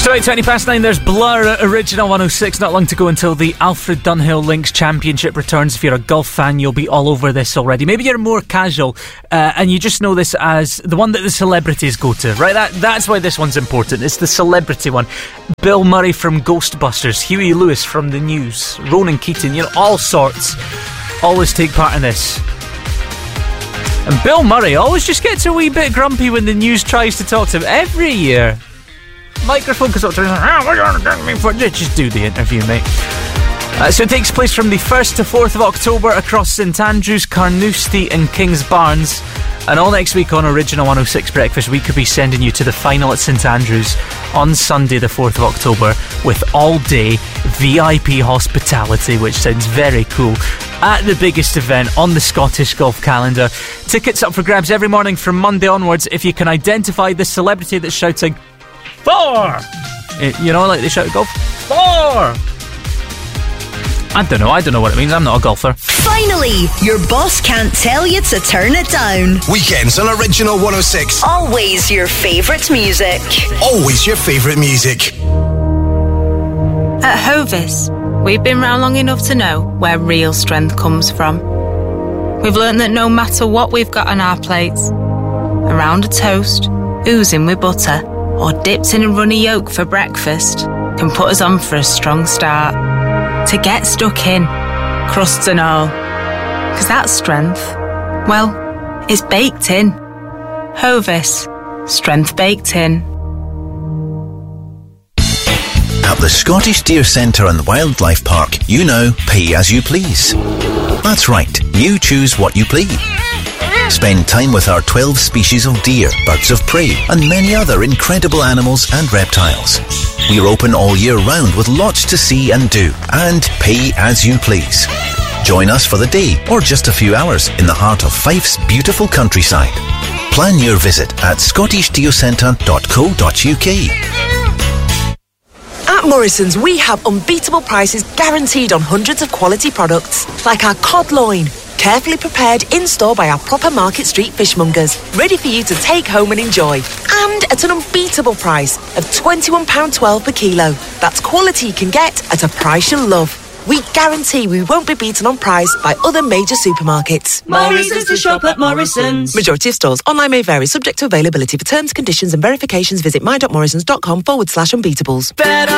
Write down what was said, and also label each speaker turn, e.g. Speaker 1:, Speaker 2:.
Speaker 1: So 8:20 there's Blur, Original 106. Not long to go until the Alfred Dunhill Links Championship returns. If you're a golf fan, you'll be all over this already. Maybe you're more casual and you just know this as the one that the celebrities go to, right? That's why this one's important. It's the celebrity one. Bill Murray from Ghostbusters, Huey Lewis from The News, Ronan Keating, all sorts always take part in this. And Bill Murray always just gets a wee bit grumpy when the news tries to talk to him every year. Microphone goes up to him, what are you doing me for? Just do the interview, mate. So it takes place from the 1st to 4th of October across St Andrews, Carnoustie and Kings Barnes. And all next week on Original 106 Breakfast, we could be sending you to the final at St Andrews on Sunday the 4th of October with all-day VIP hospitality, which sounds very cool, at the biggest event on the Scottish golf calendar. Tickets up for grabs every morning from Monday onwards. If you can identify the celebrity that's shouting 4! Like they shout at golf. 4! I don't know what it means. I'm not a golfer.
Speaker 2: Finally, your boss can't tell you to turn it down.
Speaker 3: Weekends on Original 106.
Speaker 2: Always your favourite music.
Speaker 3: Always your favourite music.
Speaker 4: At Hovis, we've been round long enough to know where real strength comes from. We've learned that no matter what we've got on our plates, around a toast, oozing with butter, or dipped in a runny yolk for breakfast, can put us on for a strong start. To get stuck in, crusts and all. Because that strength, well, it's baked in. Hovis, strength baked in.
Speaker 5: At the Scottish Deer Centre and Wildlife Park, pay as you please. That's right, you choose what you please. Spend time with our 12 species of deer, birds of prey, and many other incredible animals and reptiles. We're open all year round with lots to see and do, and pay as you please. Join us for the day or just a few hours in the heart of Fife's beautiful countryside. Plan your visit at scottishdeercentre.co.uk.
Speaker 6: At Morrison's, we have unbeatable prices guaranteed on hundreds of quality products, like our cod loin, carefully prepared in-store by our proper Market Street fishmongers, ready for you to take home and enjoy. And at an unbeatable price of £21.12 per kilo. That's quality you can get at a price you'll love. We guarantee we won't be beaten on price by other major supermarkets.
Speaker 7: Morrison's to shop at Morrison's.
Speaker 6: Majority of stores. Online may vary, subject to availability. For terms, conditions and verifications, visit my.morrisons.com/unbeatables.
Speaker 7: Better